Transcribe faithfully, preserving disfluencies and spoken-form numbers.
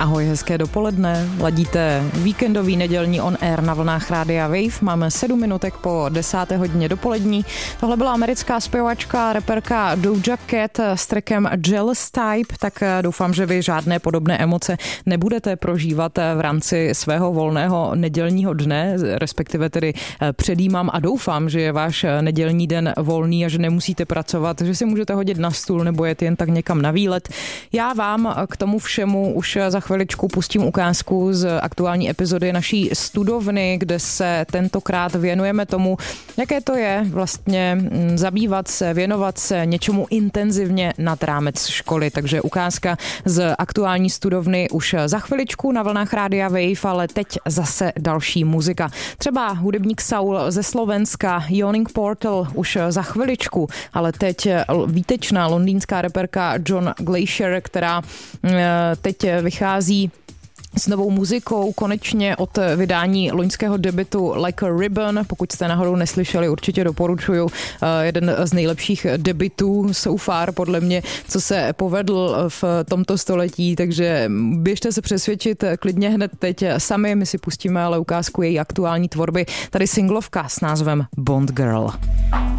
Ahoj, hezké dopoledne. Ladíte víkendový nedělní on air na vlnách Rádia Wave. Máme sedm minutek po desáté hodině dopolední. Tohle byla americká zpěvačka, reperka Doja Cat s trackem Jealous Type, tak doufám, že vy žádné podobné emoce nebudete prožívat v rámci svého volného nedělního dne, respektive tedy předjímám a doufám, že je váš nedělní den volný a že nemusíte pracovat, že si můžete hodit na stůl nebo jet jen tak někam na výlet. Já vám k tomu všemu už za chviličku pustím ukázku z aktuální epizody naší studovny, kde se tentokrát věnujeme tomu, jaké to je vlastně zabývat se, věnovat se něčemu intenzivně nad rámec školy. Takže ukázka z aktuální studovny už za chviličku na vlnách Rádia Wave, ale teď zase další muzika. Třeba hudebník Saul ze Slovenska, Yawning Portal už za chviličku, ale teď výtečná londýnská reperka John Glacier, která teď vychází s novou muzikou, konečně od vydání loňského debutu Like a Ribbon. Pokud jste náhodou neslyšeli, určitě doporučuju. Jeden z nejlepších debutů so far, podle mě, co se povedl v tomto století, takže běžte se přesvědčit klidně hned teď sami. My si pustíme ale ukázku její aktuální tvorby. Tady singlovka s názvem Bond Girl.